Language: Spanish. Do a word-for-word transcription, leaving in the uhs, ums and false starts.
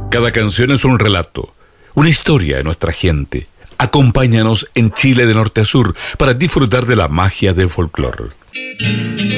Cada canción es un relato, una historia de nuestra gente. Acompáñanos en Chile de norte a sur para disfrutar de la magia del folclore.